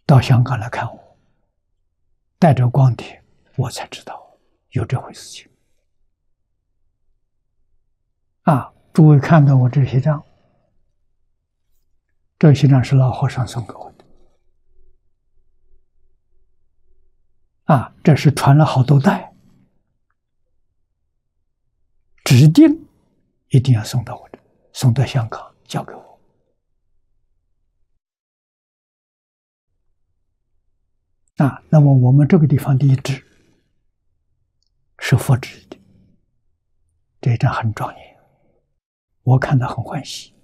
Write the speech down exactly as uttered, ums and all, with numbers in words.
到香港来看我，带着光碟，我才知道有这回事情。啊，诸位看到我这些章，这些章是老和尚送给我的。啊，这是传了好多代，指定一定要送到我这，送到香港交给我。啊，那么我们这个地方的一支是佛制的，这一章很庄严，我看到很欢喜。